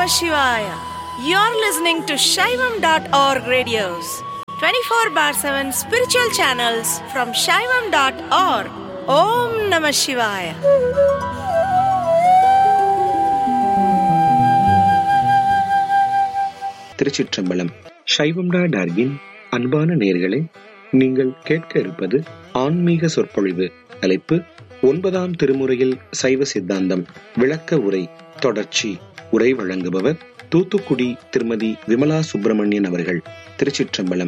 Namah Shivaya. You're listening to Shaivam.org radios, 24/7 spiritual channels from Shaivam.org. Om Namah Shivaya. திருச்சிற்றம்பலம். சைவம்.org-இன் அன்பான நேயர்களே, நீங்கள் கேட்க இருப்பது ஆன்மீக சொற்பொழிவு. தலைப்பு 9ஆம் திருமுறையில் சைவ சித்தாந்தம் விளக்க உரை தொடர்ச்சி. உரை வழங்குபவர் தூத்துக்குடி திருமதி விமலா சுப்பிரமணியன் அவர்கள். திருச்சிற்றம்பலம்.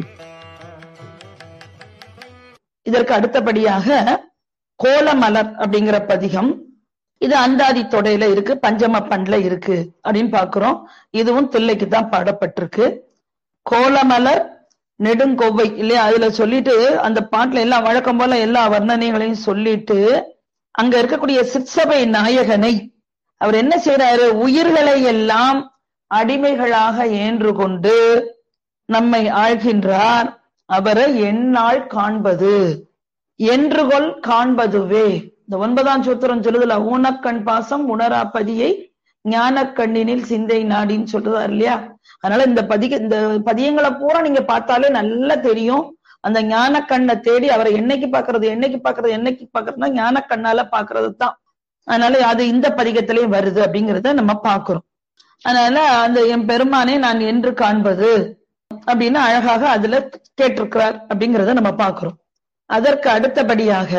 இதற்கு அடுத்தபடியாக கோலமலர் அப்படிங்கிற பதிகம், இது அந்தாதி தொடையில இருக்கு, பஞ்சம பண்ல இருக்கு அப்படின்னு பாக்குறோம். இதுவும் தில்லைக்கு தான் பாடப்பட்டிருக்கு. கோலமலர் நெடுங்கொவ்வை இல்லையா, அதுல சொல்லிட்டு அந்த பாட்டுல எல்லாம் வழக்கம் போல எல்லா வர்ணனைகளையும் சொல்லிட்டு அங்க இருக்கக்கூடிய சிற்சபை நாயகனை அவர் என்ன செய்யறாரு, உயிர்களை எல்லாம் அடிமைகளாக ஏன்று கொண்டு நம்மை ஆழ்கின்றார். அவரை எந்நாள் காண்பது, என்றுகொள் காண்பதுவே. இந்த 9ஆம் சூத்திரம் சொல்லுதுல, ஊனக்கண் பாசம் உணராப்பதியை ஞான கண்ணினில் சிந்தை நாடின்னு சொல்றதா இல்லையா. அதனால இந்த பதியங்களை பூரா நீங்க பார்த்தாலே நல்லா தெரியும். அந்த ஞான கண்ணை தேடி அவரை என்னைக்கு பாக்குறதுன்னா ஞான கண்ணால பாக்குறது தான். அதனால அது இந்த பதிகத்திலேயே வருது அப்படிங்கறத நம்ம பாக்குறோம். அதனால அந்த என் பெருமானை நான் என்று காண்பது அப்படின்னு அழகாக அதுல கேட்டிருக்கிறார் அப்படிங்கறத நம்ம பாக்குறோம். அதற்கு அடுத்தபடியாக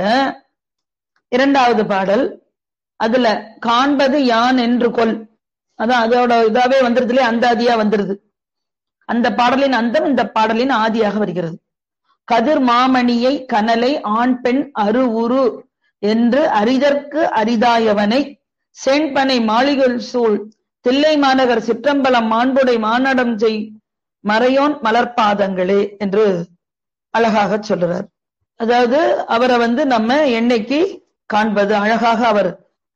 2வது பாடல், அதுல காண்பது யான் என்று கொள், அதான் அதோட இதாவே வந்துருது இல்லையா, அந்தாதியா வந்துருது. அந்த பாடலின் அந்தம் இந்த பாடலின் ஆதியாக வருகிறது. கதிர் மாமணியை கனலை ஆண் பெண் அரு உரு என்று அரிதற்கு அரிதாயவனை சேண்பனை மாளிகை சூழ் தில்லை மாநகர் சிற்றம்பலம் மாண்புடை மானடம் செய் மறையோன் மலர்பாதங்களே என்று அழகாக சொல்றார். அதாவது அவரை நம்ம என்னைக்கு காண்பது, அழகாக அவர்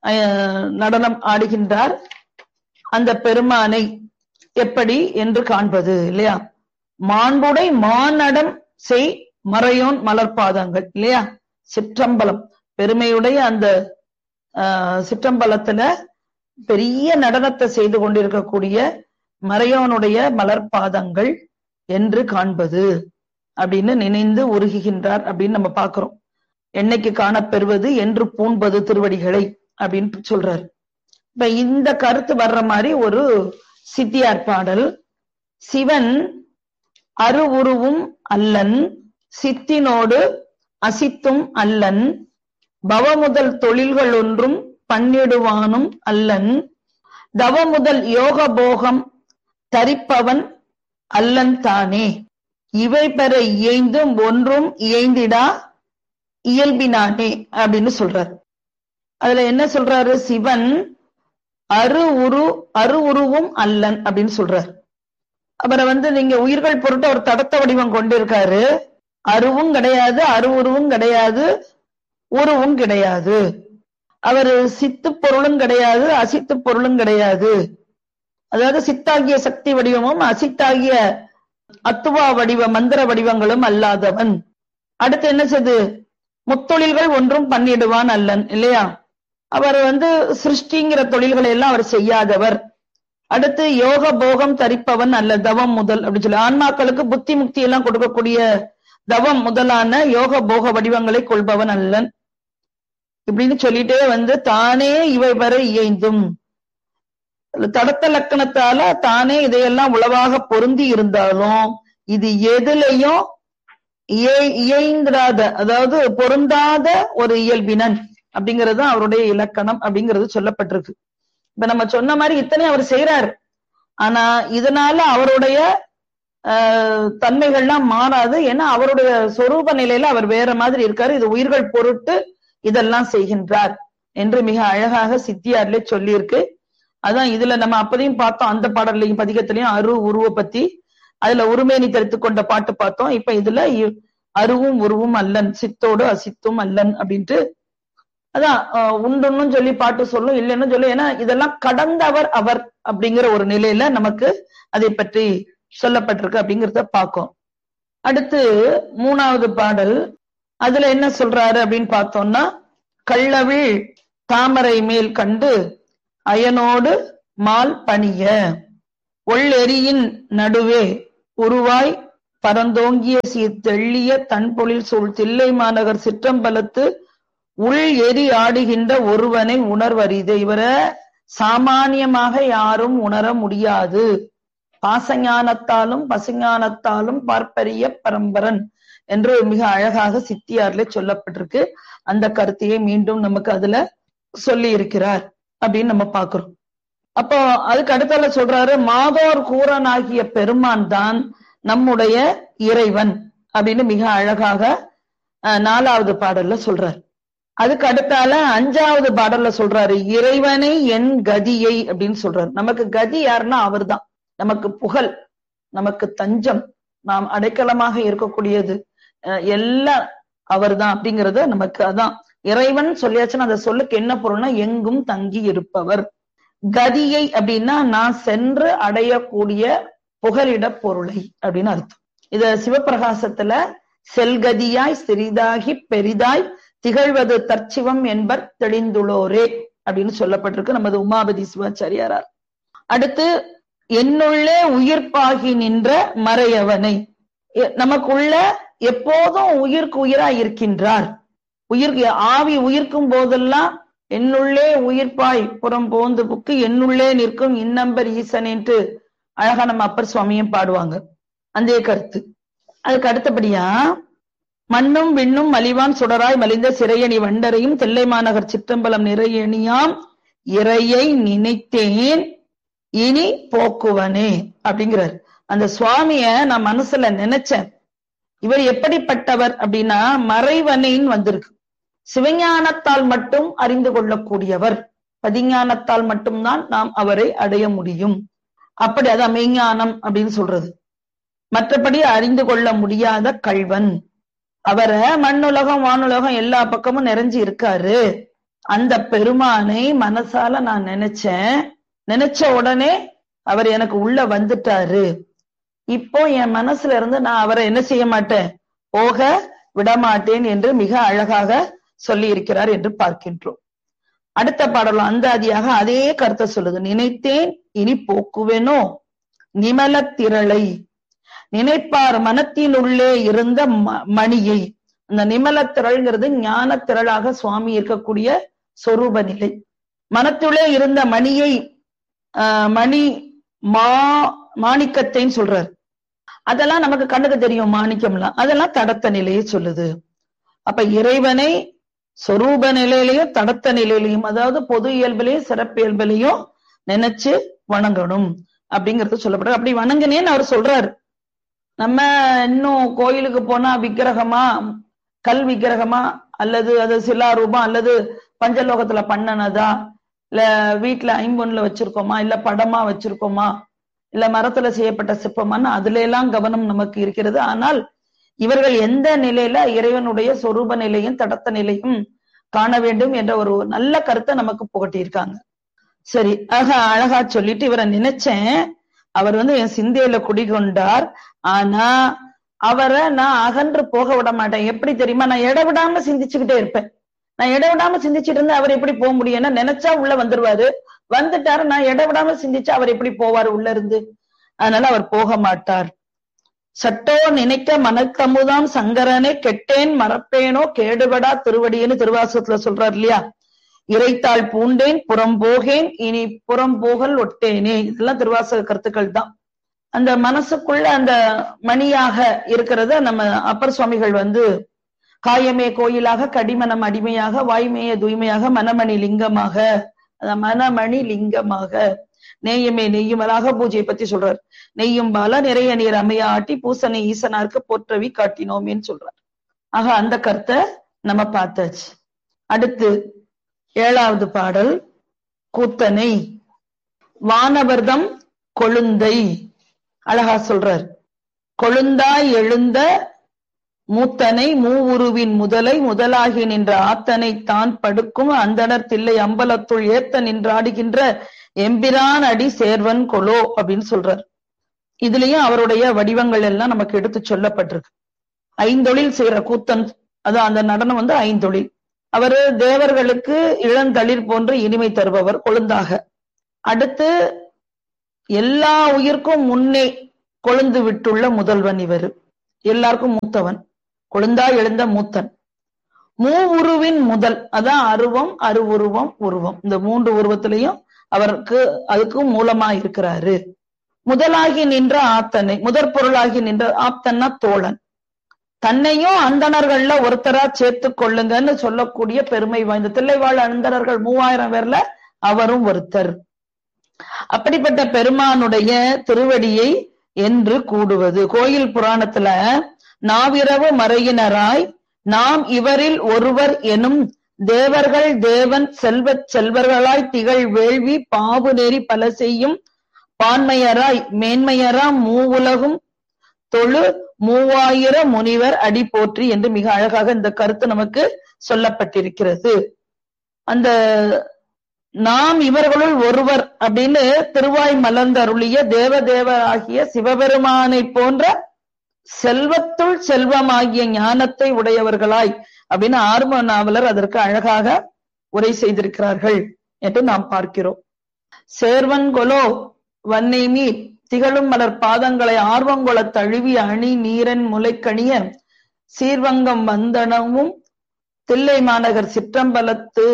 நடனம் ஆடுகின்றார். அந்த பெருமானை எப்படி என்று காண்பது இல்லையா. மாண்புடை மானடம் செய் மறையோன் மலர்பாதங்கள் இல்லையா. சிற்றம்பலம் பெருமையுடைய அந்த சிற்றம்பலத்துல பெரிய நடனத்தை செய்து கொண்டிருக்கக்கூடிய மறையோனுடைய மலர்பாதங்கள் என்று காண்பது அப்படின்னு நினைந்து உருகுகின்றார் அப்படின்னு நம்ம பாக்குறோம். என்னைக்கு காணப்பெறுவது என்று பூண்பது திருவடிகளை அப்படின்னு சொல்றாரு. இப்ப இந்த கருத்து வர்ற மாதிரி ஒரு சித்தியார் பாடல். சிவன் அரு உருவும் அல்லன், சித்தினோடு அசித்தும் அல்லன், பவமுதல் தொழில்கள் ஒன்றும் பண்ணிடுவானும் அல்லன், தவமுதல் யோக போகம் தரிப்பவன் அல்லன் தானே, இவை பெற இயைந்தும் ஒன்றும் இயைந்திடா இயல்பினானே அப்படின்னு சொல்றாரு. அதுல என்ன சொல்றாரு, சிவன் அரு உருவும் அல்லன் அப்படின்னு சொல்றாரு. அவரை நீங்க உயிர்கள் பொருட்டு ஒரு தடத்த வடிவம் கொண்டிருக்காரு. அருவும் கிடையாது, உருவும் கிடையாது, உருவும் கிடையாது. அவர் சித்து பொருளும் கிடையாது, அசித்து பொருளும் கிடையாது. அதாவது சித்தாகிய சக்தி வடிவமும் அசித்தாகிய அத்துவா வடிவ மந்திர வடிவங்களும் அல்லாதவன். அடுத்து என்ன செய்து, முத்தொழில்கள் ஒன்றும் பண்ணிடுவான் அல்லன் இல்லையா. அவர் சிருஷ்டிங்கிற தொழில்களை எல்லாம் அவர் செய்யாதவர். அடுத்து யோக போகம் தரிப்பவன் அல்ல, தவம் முதல் அப்படி சொல்லி ஆன்மாக்களுக்கு புத்தி முக்தி எல்லாம் கொடுக்கக்கூடிய தவம் முதலான யோக போக வடிவங்களை கொள்பவன் அல்லன் இப்படின்னு சொல்லிட்டே தானே இவை வரை இயைந்தும், தடத்த லக்கணத்தால தானே இதையெல்லாம் உளவாக பொருந்தி இருந்தாலும் இது எதுலையும் இயைந்திராத, அதாவது பொருந்தாத ஒரு இயல்பினன் அப்படிங்கிறது அவருடைய இலக்கணம் அப்படிங்கிறது சொல்லப்பட்டிருக்கு. இப்ப நம்ம சொன்ன மாதிரி இத்தனை அவர் செய்யறாரு. ஆனா இதனால அவருடைய தன்மைகள்லாம் மாறாது. ஏன்னா அவருடைய சொரூப நிலையில அவர் வேற மாதிரி இருக்காரு. இது உயிர்கள் பொருட்டு இதெல்லாம் செய்கின்றார் என்று மிக அழகாக சித்தியார்ல சொல்லியிருக்கு. அதான் இதுல நம்ம அப்பதையும் பார்த்தோம், அந்த பாடல்லையும் பதிகத்திலையும் அரு உருவ பத்தி, அதுல உருமேனி தரித்து கொண்ட பாட்டு பார்த்தோம். இப்ப இதுல அருவும் உருவும் அல்லன், சித்தோடு அசித்தும் அல்லன் அப்படின்ட்டு அதான் உண்டுன்னு சொல்லி பாட்டு சொல்லும், இல்லைன்னு சொல்லு. ஏன்னா இதெல்லாம் கடந்தவர் அவர் அப்படிங்கிற ஒரு நிலையில நமக்கு அதை பற்றி சொல்லப்பட்டிருக்கு அப்படிங்கிறத பார்க்கும். அடுத்து 3வது பாடல், அதுல என்ன சொல்றாரு அப்படின்னு பார்த்தோம்னா, கள்ளவிழ் தாமரை மேல் கண்டு அயனோடு மால் பணிய கொள்ளெறியின் நடுவே உருவாய் பரந்தோங்கிய தெள்ளிய தன்பொழில் சூழ் தில்லை மாநகர் சிற்றம்பலத்து உள் எரி ஆடுகின்ற ஒருவனை உணர்வரிது. இவரை சாமானியமாக யாரும் உணர முடியாது. பாசஞானத்தாலும் பசுஞானத்தாலும் பார்ப்பரிய பரம்பரன் என்று மிக அழகாக சித்தியார்ல சொல்லப்பட்டிருக்கு. அந்த கருத்தையே மீண்டும் நமக்கு அதுல சொல்லி இருக்கிறார் அப்படின்னு நம்ம பாக்குறோம். அப்போ அதுக்கு அடுத்தால சொல்றாரு, மாதோர் கூரனாகிய பெருமான் தான் நம்முடைய இறைவன் அப்படின்னு மிக அழகாக 4வது பாடல்ல சொல்றாரு. அதுக்கு அடுத்தால 5வது பாடல்ல சொல்றாரு, இறைவனை என் கதியை அப்படின்னு சொல்றாரு. நமக்கு கதி யாருன்னா அவர் தான். நமக்கு புகழ், நமக்கு தஞ்சம், நாம் அடைக்கலமாக இருக்கக்கூடியது எல்லாம் அவர் தான் அப்படிங்கறது நமக்கு. அதான் இறைவன் சொல்லியாச்சுன்னா அந்த சொல்லுக்கு என்ன பொருள்னா எங்கும் தங்கி இருப்பவர். கதியை அப்படின்னா நான் சென்று அடையக்கூடிய புகலிட பொருளை அப்படின்னு அர்த்தம். இத சிவபிரகாசத்துல செல்கதியாய் சிறிதாகி பெரிதாய் திகழ்வது தற்சிவம் என்பர் தெளிந்துளோரே அப்படின்னு சொல்லப்பட்டிருக்கு நமது உமாபதி சிவாச்சாரியாரார். அடுத்து என்னுள்ளே உயிர்ப்பாகி நின்ற மறையவனை, நமக்குள்ள எப்போதும் உயிர்க்கு உயிராய் இருக்கின்றார். ஆவி உயிர்க்கும் போதெல்லாம் என்னுள்ளே உயிர்ப்பாய் புறம் போந்து புக்கு என்னுள்ளே நிற்கும் இன்னம்பர் ஈசன் என்று அழகா நம்ம அப்பர் சுவாமியும் பாடுவாங்க. அந்த கருத்து. அதுக்கு அடுத்தபடியா மண்ணும் விண்ணும் மலிவான் சுடராய் மலிந்த சிறையணி வண்டரையும் தில்லை மாநகர் சிற்றம்பலம் நிறையணியாம் இறையை நினைத்தேன் இனி போக்குவனே அப்படிங்கிறார். அந்த சுவாமிய நான் மனசுல நினைச்சேன். இவர் எப்படிப்பட்டவர் அப்படின்னா மறைவனைன்னு வந்திருக்கு. சிவஞானத்தால் மட்டும் அறிந்து கொள்ளக்கூடியவர், பதிஞானத்தால் மட்டும்தான் நாம் அவரை அடைய முடியும். அப்படி அதான் மெய்ஞானம் அப்படின்னு சொல்றது. மற்றபடி அறிந்து கொள்ள முடியாத கள்வன். அவரை மண்ணுலகம் வானுலகம் எல்லா பக்கமும் நிறைஞ்சு இருக்காரு. அந்த பெருமானை மனசால நான் நினைச்சேன். நினைச்ச உடனே அவர் எனக்கு உள்ள வந்துட்டாரு. இப்போ என் மனசுல இருந்து நான் அவரை என்ன செய்ய மாட்டேன், போக விடமாட்டேன் என்று மிக அழகாக சொல்லி இருக்கிறார் என்று பார்க்கின்றோம். அடுத்த பாடலும் அந்தாதியாக அதே கருத்தை சொல்லுது. நினைத்தேன் இனி போக்குவேனோ நிமல திரளை, நினைப்பார் மனத்தினுள்ளே இருந்த மணியை. அந்த நிமல திரள்ங்கிறது ஞான திரளாக சுவாமி இருக்கக்கூடிய சொரூப நிலை. மனத்துள்ளே இருந்த மணியை மணி மாணிக்கத்தைன்னு சொல்றாரு. அதெல்லாம் நமக்கு கண்ணுக்கு தெரியும் மாணிக்கம்லாம், அதெல்லாம் தடத்த நிலையை சொல்லுது. அப்ப இறைவனை சொரூப நிலையிலையும் தடத்த நிலையிலையும், அதாவது பொது இயல்பிலையும் சிறப்பு இயல்பிலையும் நினைச்சு வணங்கணும் அப்படிங்கறது சொல்லப்படுறது. அப்படி வணங்கினேன்னு அவர் சொல்றாரு. நம்ம இன்னும் கோயிலுக்கு போனா விக்கிரகமா, கல் விக்கிரகமா, அல்லது அது சிலாரூபம், அல்லது பஞ்சலோகத்துல பண்ணனதா, இல்ல வீட்டுல ஐம்பொன்ல வச்சிருக்கோமா, இல்ல படமா வச்சிருக்கோமா, இல்ல மரத்துல செய்யப்பட்ட சிற்பமான்னு அதுல எல்லாம் கவனம் நமக்கு இருக்கிறது. ஆனால் இவர்கள் எந்த நிலையில இறைவனுடைய சொரூப நிலையும் தடத்த நிலையும் காண வேண்டும் என்ற ஒரு நல்ல கருத்தை நமக்கு புகட்டியிருக்காங்க. சரி, அழகா சொல்லிட்டு இவரை நினைச்சேன். அவர் என் சிந்தையில குடிகொண்டார். ஆனா அவரை நான் அகன்று போக விட மாட்டேன். எப்படி தெரியுமா, நான் இடவிடாம சிந்திச்சுக்கிட்டே இருப்பேன். நான் இடவிடாம சிந்திச்சுட்டு இருந்தா அவர் எப்படி போக முடியும்னா, நினைச்சா உள்ள வந்துருவாரு. வந்துட்டாரு, நான் இடவிடாம சிந்திச்சா அவர் எப்படி போவாரு உள்ள இருந்து? அதனால அவர் போக மாட்டார். சட்டோ நினைக்க மனக்கமுதாம் சங்கரனை கெட்டேன் மறப்பேனோ கேடுபடா திருவடின்னு திருவாசகத்துல சொல்றாரு இல்லையா. இறைத்தாள் பூண்டேன் புறம் போகேன் இனி புறம் போகல் ஒட்டேனே. இதெல்லாம் திருவாசக கருத்துக்கள் தான். அந்த மனசுக்குள்ள அந்த மணியாக இருக்கிறத நம்ம அப்பர் சுவாமிகள் காயமே கோயிலாக கடிமனம் அடிமையாக வாய்மைய தூய்மையாக மனமணி லிங்கமாக, மனமணி லிங்கமாக நேயமே நெய்யுமலாக பூஜையை பத்தி சொல்றார். நெய்யும் பால நிறைய நீர் அமைய ஆட்டி பூசனை ஈசனாருக்கு போற்றவி காட்டினோமேன்னு சொல்றார். ஆக அந்த கருத்தை நம்ம பார்த்தாச்சு. அடுத்து 7வது பாடல் கூத்தனை. வானவர்தம் கொழுந்தை அழகா சொல்றார். கொழுந்தாய் எழுந்த மூத்தனை மூவுருவின் முதலை முதலாகி நின்ற ஆத்தனை தான் படுக்கும் அந்தனர் தில்லை அம்பலத்துள் ஏத்த நின்றாடுகின்ற எம்பிரான் அடி சேர்வன் கொலோ அப்படின்னு சொல்றார். இதுலயும் அவருடைய வடிவங்கள் எல்லாம் நமக்கு எடுத்து சொல்லப்பட்டிருக்கு. 5 தொழில் செய்யற கூத்தன், அதான் அந்த நடனம் 5 தொழில். அவரு தேவர்களுக்கு இளந்தளிர் போன்று இனிமை தருபவர் கொழுந்தாக. அடுத்து எல்லா உயிர்க்கும் முன்னே கொழுந்து விட்டுள்ள முதல்வன் இவர். எல்லாருக்கும் மூத்தவன், கொழுந்தா எழுந்த மூத்தன். மூவுருவின் முதல், அதான் அருவம், அருவுருவம், உருவம். இந்த 3 உருவத்திலையும் அவருக்கு அதுக்கும் மூலமா இருக்கிறாரு. முதலாகி நின்ற ஆத்தனை, முதற் பொருளாகி நின்ற ஆப்தன்னா தோழன். தன்னையும் அந்தணர்கள்ல ஒருத்தரா சேர்த்து கொள்ளுங்கன்னு சொல்லக்கூடிய பெருமை வாய்ந்த தில்லைவாழ் அந்தணர்கள் 3000 பேர்ல அவரும் ஒருத்தர். அப்படிப்பட்ட பெருமானுடைய திருவடியை என்று கூடுவது. கோயில் புராணத்துல நாவிரவு மறையினராய் நாம் இவரில் ஒருவர் எனும் தேவர்கள் தேவன் செல்வச் செல்வர்களாய் திகழ் வேள்வி பாவு நெறி பல செய்யும் பான்மையராய் மேன்மையராம் மூவுலகும் தொழு 3000 முனிவர் அடி போற்றி என்று மிக அழகாக இந்த கருத்து நமக்கு சொல்லப்பட்டிருக்கிறது. அந்த நாம் இவர்களுள் ஒருவர் அப்படின்னு திருவாய் மலர்ந்தருளிய தேவதேவராகிய சிவபெருமானை போன்ற செல்வத்துள் செல்வமாகிய ஞானத்தை உடையவர்களாய் அப்படின்னு ஆர்வ நாவலர் அதற்கு அழகாக உரை செய்திருக்கிறார்கள் என்று நாம் பார்க்கிறோம். சேர்வன்கொலோ வன்னை மீர் திகழும் மலர் பாதங்களை ஆர்வங்கொள தழுவி அணி நீரன் முளைக்கணிய சீர்வங்கம் வந்தனவும் தில்லை மாநகர் சிற்றம்பலத்து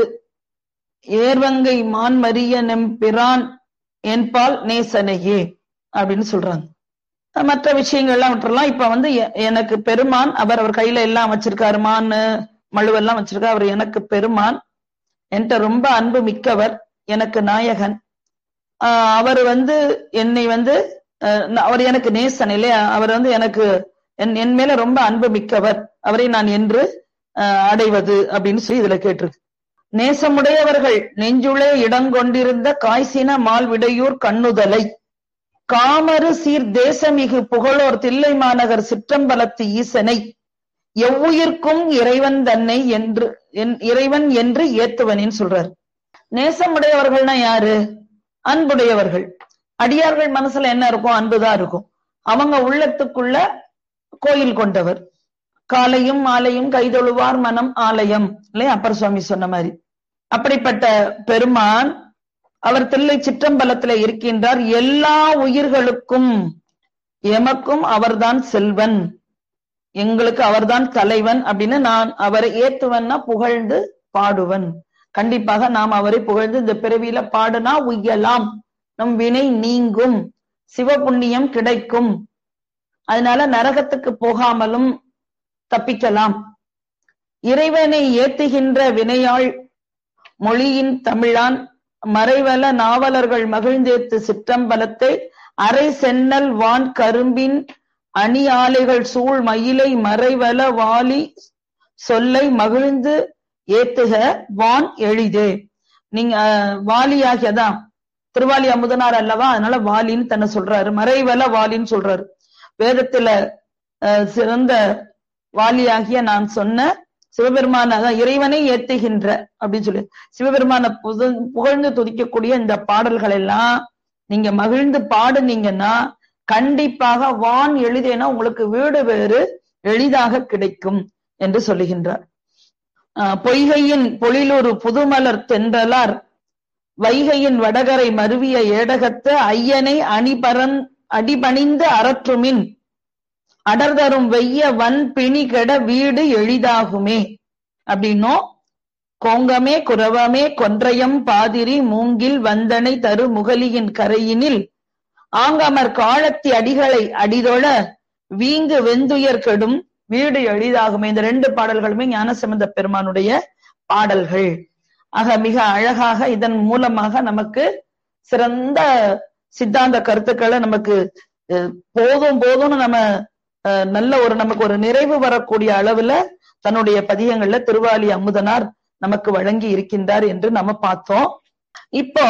ஏர்வங்கை மான்மரிய நெம்பிரான் என்பால் நேசனையே அப்படின்னு சொல்றாங்க. மற்ற விஷயங்கள்லாம் விட்டுறலாம். இப்ப எனக்கு பெருமான், அவர் கையில எல்லாம் வச்சிருக்காரு, மான் மழுவெல்லாம் வச்சிருக்காரு. அவர் எனக்கு பெருமான், என்கிட்ட ரொம்ப அன்பு மிக்கவர், எனக்கு நாயகன். அவர் என்னை அவர் எனக்கு நேசன் இல்லையா, அவர் எனக்கு என் மேல ரொம்ப அன்பு மிக்கவர், அவரை நான் என்று அடைவது அப்படின்னு சொல்லி இதுல கேட்டிருக்கு. நேசமுடையவர்கள் நெஞ்சுளே இடங்கொண்டிருந்த காய்ச்சின மால் விடையூர் கண்ணுதலை காமரு சீர் தேசமிகு புகழோர் தில்லை மாநகர் சிற்றம்பலத்து ஈசனை எவ்வுயிர்க்கும் இறைவன் தன்னை என்று இறைவன் என்று ஏத்துவனின்னு சொல்றார். நேசமுடையவர்கள்னா யாரு? அன்புடையவர்கள். அடியார்கள் மனசுல என்ன இருக்கும்? அன்புதான் இருக்கும். அவங்க உள்ளத்துக்குள்ள கோயில் கொண்டவர். காலையும் மாலையும் கைதொழுவார் மனம் ஆலயம் இல்லையா, அப்பர் சுவாமி சொன்ன மாதிரி. அப்படிப்பட்ட பெருமான் அவர் தில்லை சிற்றம்பலத்துல இருக்கின்றார். எல்லா உயிர்களுக்கும் எமக்கும் அவர்தான் செல்வன், எங்களுக்கு அவர்தான் தலைவன் அப்படின்னு நான் அவரை ஏத்துவன்னா புகழ்ந்து பாடுவன். கண்டிப்பாக நாம் அவரை புகழ்ந்து இந்த பிறவியில பாடுனா உய்யலாம், நம் வினை நீங்கும், சிவபுண்ணியம் கிடைக்கும். அதனால நரகத்துக்கு போகாமலும் தப்பிக்கலாம். இறைவனை ஏத்துகின்ற வினையாள் மொழியின் தமிழான் மறைவல நாவலர்கள் மகிழ்ந்தேத்து சிற்றம்பலத்தை அரை சென்னல் வான் கரும்பின் அணி ஆலைகள் சூழ் மயிலை மறைவல வாலி சொல்லை மகிழ்ந்து ஏத்துக வான் எளிதே. நீங்க வாலியாகியதான் திருவாலி அமுதனார் அல்லவா, அதனால வாலின்னு தன்னை சொல்றாரு, மறைவல வாலின்னு சொல்றாரு. வேதத்துல சிறந்த வாலியாகிய நான் சொன்ன சிவபெருமான இறைவனை ஏத்துகின்ற அப்படின்னு சொல்லி சிவபெருமான புகழ்ந்து துதிக்கக்கூடிய இந்த பாடல்கள் எல்லாம் நீங்க மகிழ்ந்து பாடுனீங்கன்னா கண்டிப்பாக வான் எளிதேனா உங்களுக்கு வீடு வேறு எளிதாக கிடைக்கும் என்று சொல்லுகின்றார். பொய்கையின் பொழிலொரு புதுமலர் தென்றலார் வைகையின் வடகரை மருவிய ஏடகத்து ஐயனை அடிபணிந்து அரற்றுமின் அடர்தரும் வெய்ய வன் பிணி கெட வீடு எளிதாகுமே அப்படின்னும், கோங்கமே குரவமே கொன்றையம் பாதிரி மூங்கில் வந்தனை தரு முகலியின் கரையினில் ஆங்கமர் காலத்தி அடிகளை அடிதொழ வீங்கு வெந்துயர் கெடும் வீடு எளிதாகுமே. இந்த 2 பாடல்களுமே ஞானசம்பந்த பெருமானுடைய பாடல்கள். ஆக மிக அழகாக இதன் மூலமாக நமக்கு சிறந்த சித்தாந்த கருத்துக்களை நமக்கு போதும்னு நம்ம நல்ல நமக்கு ஒரு நிறைவு வரக்கூடிய அளவுல தன்னுடைய பதிகங்கள்ல திருவாலி அமுதனார் நமக்கு வழங்கி இருக்கின்றார் என்று நம்ம பார்த்தோம். இப்போ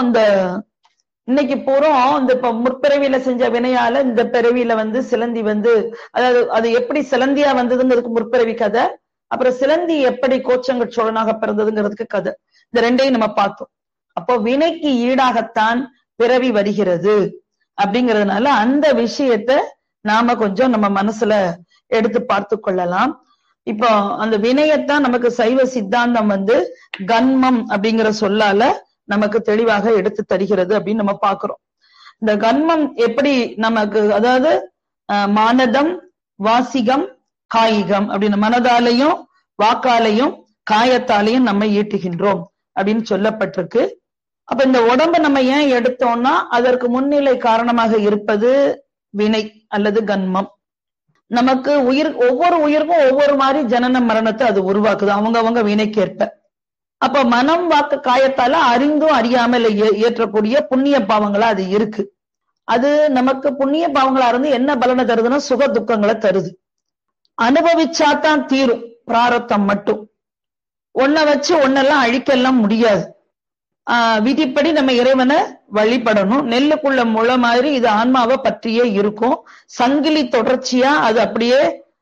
இன்னைக்கு பூரம் இப்ப முற்பிறவியில செஞ்ச வினையால இந்த பிறவியில சிலந்தி அதாவது அது எப்படி சிலந்தியா வந்ததுங்கிறதுக்கு முற்பிறவி கதை, அப்புறம் சிலந்தி எப்படி கோச்சங்க சோழனாக பிறந்ததுங்கிறதுக்கு கதை, இந்த 2ஐயும் நம்ம பார்த்தோம். அப்போ வினைக்கு ஈடாகத்தான் பிறவி வருகிறது அப்படிங்கிறதுனால அந்த விஷயத்த நாம கொஞ்சம் நம்ம மனசுல எடுத்து பார்த்து கொள்ளலாம். இப்போ அந்த வினையத்தான் நமக்கு சைவ சித்தாந்தம் கன்மம் அப்படிங்கிற சொல்லால நமக்கு தெளிவாக எடுத்து தருகிறது அப்படின்னு நம்ம பாக்குறோம். இந்த கன்மம் எப்படி நமக்கு, அதாவது மானதம், வாசிகம், காயிகம் அப்படின்னு மனதாலையும் வாக்காலையும் காயத்தாலையும் நம்ம ஈட்டுகின்றோம் அப்படின்னு சொல்லப்பட்டிருக்கு. அப்ப இந்த உடம்ப நம்ம ஏன் எடுத்தோம்னா அதற்கு முன்னிலை காரணமாக இருப்பது வினை அல்லது கன்மம். நமக்கு ஒவ்வொரு உயிருக்கும் ஒவ்வொரு மாதிரி ஜனன மரணத்தை அது உருவாக்குது, அவங்க வினைக்கேற்ப. அப்ப மனம் வாக்கு காயத்தால அறிந்தும் அறியாமல் ஏற்றக்கூடிய புண்ணிய பாவங்களா அது இருக்கு. அது நமக்கு புண்ணிய பாவங்களா இருந்து என்ன பலனை தருதுன்னா சுக துக்கங்களை தருது. அனுபவிச்சாதான் தீரும் பிராரத்தம் மட்டும். ஒன்ன வச்சு ஒன்னெல்லாம் அழிக்கலாம் முடியாது. விதிப்படி நம்ம இறைவனை வழிபடணும். நெல்லுக்குள்ள முளை மாதிரி இது ஆன்மாவை பற்றியே இருக்கும். சங்கிலி தொடர்ச்சியா அது அப்படியே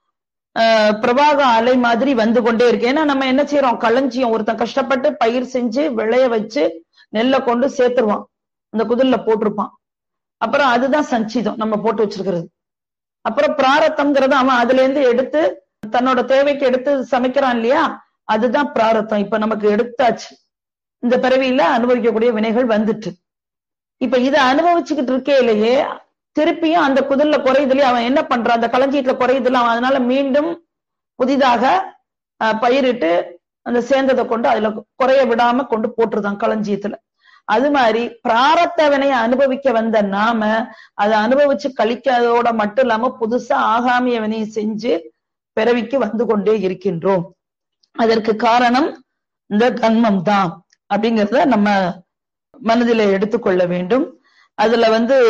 பிரபாக அலை மாதிரி வந்து கொண்டே இருக்கு. ஏன்னா நம்ம என்ன செய்யறோம், களஞ்சியம் ஒருத்தன் கஷ்டப்பட்டு பயிர் செஞ்சு விளைய வச்சு நெல்லை கொண்டு சேர்த்துருவான், அந்த குதிரைல போட்டிருப்பான். அப்புறம் அதுதான் சஞ்சிதம் நம்ம போட்டு வச்சிருக்கிறது. அப்புறம் பிராரத்தம்ங்கிறது அவன் அதுல இருந்து எடுத்து தன்னோட தேவைக்கு எடுத்து சமைக்கிறான் இல்லையா, அதுதான் பிராரத்தம். இப்ப நமக்கு எடுத்தாச்சு, இந்த பிறவியில அனுபவிக்கக்கூடிய வினைகள் வந்துட்டு. இப்ப இதை அனுபவிச்சுக்கிட்டு இருக்கையிலேயே திருப்பியும் அந்த குதிரைல குறையுதுலயே அவன் என்ன பண்றான், அந்த களஞ்சியத்துல குறையுதுல அவன் அதனால மீண்டும் புதிதாக பயிரிட்டு அந்த சேர்ந்ததை கொண்டு அதுல குறைய விடாம கொண்டு போட்டுருதான் களஞ்சியத்துல. அது மாதிரி பிராரத்த வினையை அனுபவிக்க வந்த நாம அதை அனுபவிச்சு கழிக்காதோட மட்டும் இல்லாம புதுசா ஆகாமிய வினையை செஞ்சு பிறவிக்கு வந்து கொண்டே இருக்கின்றோம். அதற்கு காரணம் இந்த கன்மம் தான் அப்படிங்கிறத நம்ம மனதில எடுத்துக்கொள்ள வேண்டும். அதுல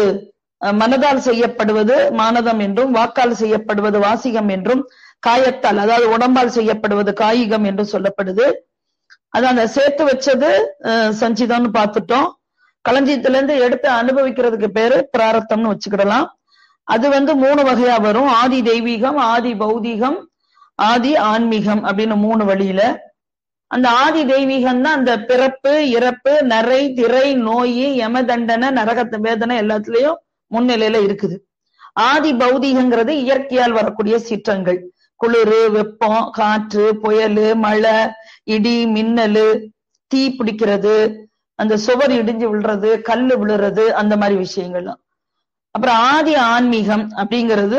மனதால் செய்யப்படுவது மானதம் என்றும், வாக்கால் செய்யப்படுவது வாசிகம் என்றும், காயத்தால் அதாவது உடம்பால் செய்யப்படுவது காயிகம் என்றும் சொல்லப்படுது. அது அந்த சேர்த்து வச்சது சஞ்சிதம்னு பார்த்துட்டோம். களஞ்சியத்துல இருந்து எடுத்து அனுபவிக்கிறதுக்கு பேரு பிராரத்தம்னு வச்சுக்கிடலாம். அது 3 வகையா வரும். ஆதி தெய்வீகம், ஆதி பௌதீகம், ஆதி ஆன்மீகம் அப்படின்னு 3 வழியில. அந்த ஆதி தெய்வீகம் தான் அந்த பிறப்பு, இறப்பு, நரை, திரை, நோய், யமதண்டனை, நரக வேதனை எல்லாத்துலயும் முன்னிலையில இருக்குது. ஆதி பௌதீகங்கிறது இயற்கையால் வரக்கூடிய சீற்றங்கள், குளிர், வெப்பம், காற்று, புயல், மழை, இடி, மின்னலு, தீ பிடிக்கிறது, அந்த சுவர் இடிஞ்சு விழுறது, கல்லு விழுறது, அந்த மாதிரி விஷயங்கள்லாம். அப்புறம் ஆதி ஆன்மீகம் அப்படிங்கிறது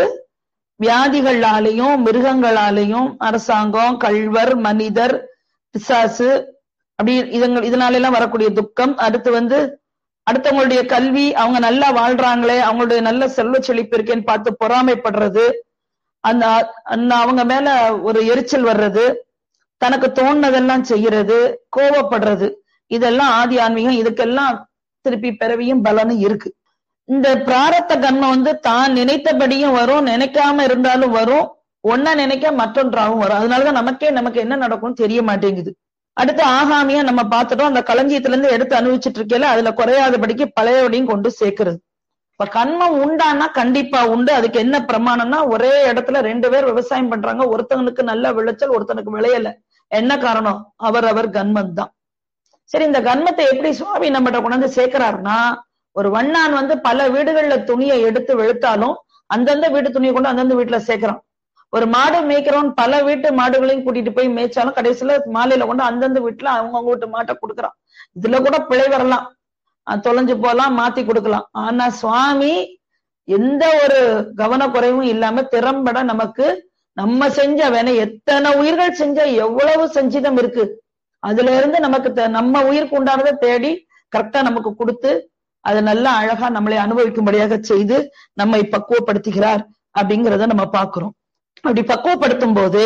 வியாதிகளாலையும் மிருகங்களாலையும் அரசாங்கம், கள்வர், மனிதர், பிசாசு அப்படி இதனால எல்லாம் வரக்கூடிய துக்கம். அடுத்து அடுத்தவங்களுடைய கல்வி, அவங்க நல்லா வாழ்றாங்களே, அவங்களுடைய நல்ல செல்வ செழிப்பு இருக்கேன்னு பார்த்து பொறாமைப்படுறது, அந்த அவங்க மேல ஒரு எரிச்சல் வர்றது, தனக்கு தோணுனதெல்லாம் செய்யறது, கோபப்படுறது, இதெல்லாம் ஆதி ஆன்மீகம். இதுக்கெல்லாம் திருப்பி பிறவியும் பலனும் இருக்கு. இந்த பிராரத்த கன்மம் தான் நினைத்தபடியும் வரும், நினைக்காம இருந்தாலும் வரும், ஒன்ன நினைக்க மற்றொன்றாகவும் வரும். அதனாலதான் நமக்கு என்ன நடக்கும்னு தெரிய மாட்டேங்குது. அடுத்து ஆகாமியா நம்ம பார்த்துட்டோம். அந்த களஞ்சியத்துல இருந்து எடுத்து அனுபவிச்சுட்டு இருக்கல அதுல குறையாதபடிக்கு பழையபடியும் கொண்டு சேர்க்கிறது. இப்ப கன்மம் உண்டானா கண்டிப்பா உண்டு. அதுக்கு என்ன பிரமாணம்னா, ஒரே இடத்துல 2 பேர் விவசாயம் பண்றாங்க, ஒருத்தனுக்கு நல்ல விளைச்சல், ஒருத்தனுக்கு விளையல. என்ன காரணம்? அவர் கன்மம் தான். சரி, இந்த கன்மத்தை எப்படி சுவாமி நம்மகிட்ட கொண்டாந்து சேர்க்கிறாருன்னா, ஒரு வண்ணான் பல வீடுகள்ல துணியை எடுத்து வெளுத்தாலும் அந்தந்த வீட்டு துணியை கொண்டு அந்தந்த வீட்டுல சேர்க்கிறான். ஒரு மாடு மேய்க்கிறவன் பல வீட்டு மாடுகளையும் கூட்டிட்டு போய் மேய்ச்சாலும் கடைசியில மாலையில கொண்டு அந்தந்த வீட்டுல அவங்க வீட்டு மாட்டை கொடுக்குறான். இதுல கூட பிழை வரலாம், தொலைஞ்சு போலாம், மாத்தி கொடுக்கலாம். ஆனா சுவாமி எந்த ஒரு கவனக்குறைவும் இல்லாம திறம்பட நமக்கு நம்ம செஞ்ச எத்தனை உயிர்கள் செஞ்ச எவ்வளவு சஞ்சிதம் இருக்கு, அதுல இருந்து நமக்கு நம்ம உயிருக்கு உண்டானதை தேடி கரெக்டா நமக்கு கொடுத்து அதை நல்லா அழகா நம்மளை அனுபவிக்கும்படியாக செய்து நம்மை பக்குவப்படுத்துகிறார் அப்படிங்கிறத நம்ம பாக்குறோம். அப்படி பக்குவப்படுத்தும் போது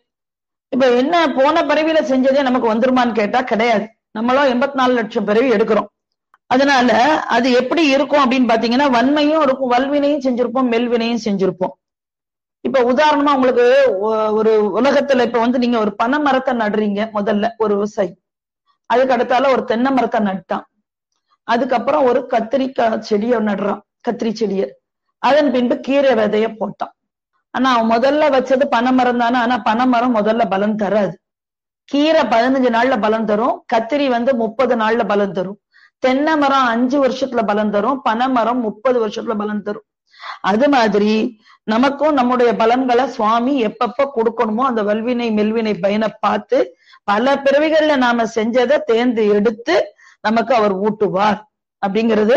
இப்ப என்ன போன பிறவியில செஞ்சதே நமக்கு வந்துருமான்னு கேட்டா கிடையாது. நம்மளும் 84 லட்சம் பிறவி எடுக்கிறோம். அதனால அது எப்படி இருக்கும் அப்படின்னு பாத்தீங்கன்னா, வன்மையும் இருக்கும், வல்வினையும் செஞ்சிருப்போம், மெல்வினையும் செஞ்சிருப்போம். இப்ப உதாரணமா உங்களுக்கு ஒரு உலகத்துல இப்ப நீங்க ஒரு பனை மரத்தை நடுறீங்க. முதல்ல ஒரு விவசாயி, அதுக்கு அடுத்தால ஒரு தென்னை மரத்தை நட்டான், அதுக்கப்புறம் ஒரு கத்திரிக்காய் செடியை நடுறான், கத்திரி செடிய, அதன் பின்பு கீரை விதைய போட்டான். ஆனா அவன் முதல்ல வச்சது பனை மரம் தானே. ஆனா பனை மரம் முதல்ல பலன் தராது. கீரை 15 நாள்ல பலன் தரும், கத்திரி 30 நாள்ல பலன் தரும், தென்னை மரம் 5 வருஷத்துல பலன் தரும், பனை மரம் 30 வருஷத்துல பலன் தரும். அது மாதிரி நமக்கும் நம்முடைய பலன்களை சுவாமி எப்பப்ப கொடுக்கணுமோ அந்த வல்வினை மெல்வினை பயனை பார்த்து பல பிறவிகள்ல நாம செஞ்சதை தேர்ந்து எடுத்து நமக்கு அவர் ஊட்டுவார் அப்படிங்கிறது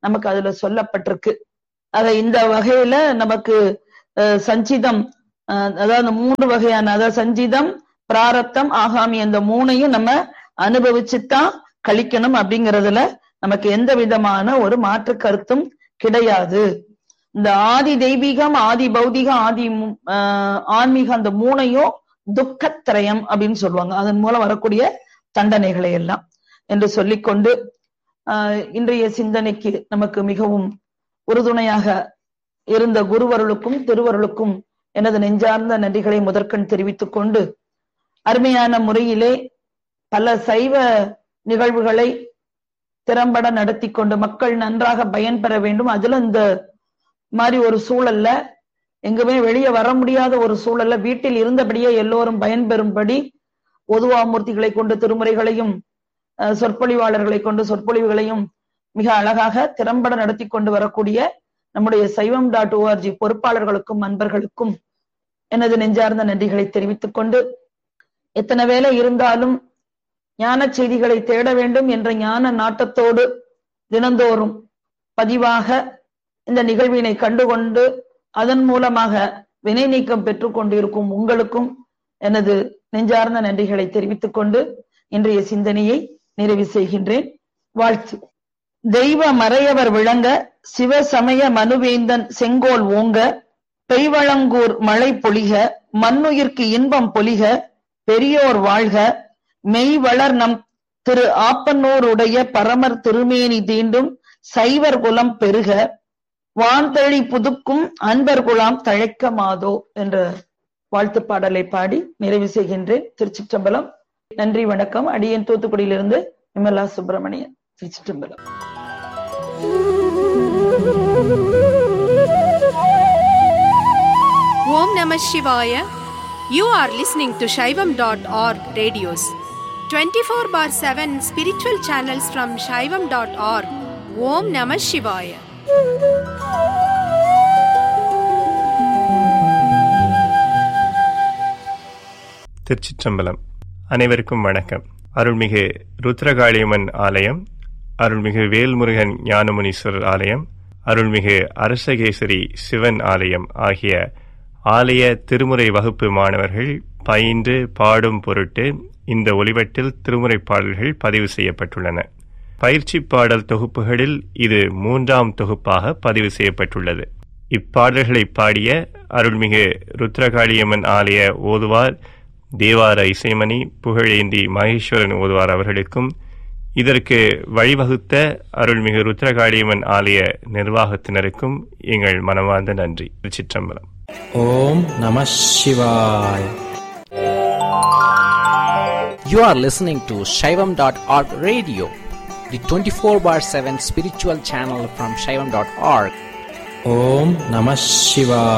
நமக்கு அதுல சொல்லப்பட்டிருக்கு. ஆக இந்த வகையில நமக்கு சஞ்சிதம், அதாவது 3 வகையான, அதாவது சஞ்சிதம், பிராரப்தம், ஆகாமி, அந்த 3ஐயும் நம்ம அனுபவிச்சுதான் கழிக்கணும் அப்படிங்கறதுல நமக்கு எந்த விதமான ஒரு மாற்று கருத்தும் கிடையாது. இந்த ஆதி தெய்வீகம், ஆதி பௌதிகம், ஆதி ஆன்மீகம், அந்த 3ஐயும் துக்கத்திரயம் அப்படின்னு சொல்லுவாங்க. அதன் மூலம் வரக்கூடிய தண்டனைகளை எல்லாம் என்று சொல்லிக்கொண்டு இன்றைய சிந்தனைக்கு நமக்கு மிகவும் உறுதுணையாக இருந்த குருவருளுக்கும் திருவருளுக்கும் எனது நெஞ்சார்ந்த நன்றிகளை முதற்கண் தெரிவித்துக் கொண்டு, அருமையான முறையிலே பல சைவ நிகழ்வுகளை திறம்பட நடத்தி கொண்டு மக்கள் நன்றாக பயன்பெற வேண்டும். அதுல இந்த மாதிரி ஒரு சூழல்ல, எங்குமே வெளியே வர முடியாத ஒரு சூழல்ல வீட்டில் இருந்தபடியே எல்லோரும் பயன்பெறும்படி ஓதுவாமூர்த்திகளை கொண்டு திருமுறைகளையும் சொற்பொழிவாளர்களை கொண்டு சொற்பொழிவுகளையும் மிக அழகாக திறம்பட நடத்தி கொண்டு வரக்கூடிய நம்முடைய சைவம்.org பொறுப்பாளர்களுக்கும் அன்பர்களுக்கும் எனது நெஞ்சார்ந்த நன்றிகளை தெரிவித்துக் கொண்டு, எத்தனை வேலை இருந்தாலும் ஞான செய்திகளை தேட வேண்டும் என்ற ஞான நாட்டத்தோடு தினந்தோறும் பதிவாக இந்த நிகழ்வினை கண்டுகொண்டு அதன் மூலமாக வினை நீக்கம் பெற்றுக் கொண்டிருக்கும் உங்களுக்கும் எனது நெஞ்சார்ந்த நன்றிகளை தெரிவித்துக் கொண்டு இன்றைய சிந்தனையை நிறைவு செய்கின்றேன். வாழ்த்து. தெய்வ மறையவர் விளங்க, சிவசமய மனுவேந்தன் செங்கோல் ஓங்க, பெய்வளங்கூர் மழை பொழிக, மண்ணுயிர்க்கு இன்பம் பொலிக, பெரியோர் வாழ்க, மெய் வளர் நம் திரு ஆப்பனூருடைய பரமர் திருமேனி தீண்டும் சைவர் குலம் பெருக, வான்தழி புதுக்கும் அன்பர் குலாம் தழைக்க மாதோ என்ற வாழ்த்து பாடலை பாடி நிறைவு செய்கின்றேன். திருச்சிற்றம்பலம். நன்றி, வணக்கம். அடியேன் தூத்துக்குடியிலிருந்து விமலா சுப்பிரமணியன். திருச்சிற்றம்பலம். Om Namah Shivaya. You are listening to Shaivam.org radios. 24/7 spiritual channels from Shaivam.org. Om Namah Shivaya. திருச்சிற்றம்பலம். அனைவருக்கும் வணக்கம். அருள்மிகு ருத்ரகாளியம்மன் ஆலயம், அருள்மிகு வேல்முருகன் ஞானமுனீஸ்வரர் ஆலயம், அருள்மிகு அரசகேசரி சிவன் ஆலயம் ஆகிய ஆலய திருமுறை வகுப்பு மாணவர்கள் பயின்று பாடும் பொருட்டு இந்த ஒலிவட்டில் திருமுறை பாடல்கள் பதிவு செய்யப்பட்டுள்ளன. பயிற்சி பாடல் தொகுப்புகளில் இது 3ஆம் தொகுப்பாக பதிவு செய்யப்பட்டுள்ளது. இப்பாடல்களை பாடிய அருள்மிகு ருத்ரகாளியம்மன் ஆலய ஓதுவார் தேவார இசைமணி புகழேந்தி மகேஸ்வரன் ஓதுவார் அவர்களுக்கும், இதற்கு வழிவகுத்த அருள்மிகு ருத்ரகாளியம்மன் ஆலய நிர்வாகத்தினருக்கும் எங்கள் மனமார்ந்த நன்றி. திருச்சிற்றம்பலம். ஓம் நம சிவாய. You are listening to Shaivam.org radio, the 24/7 spiritual channel from Shaivam.org. Om Namah Shivaya.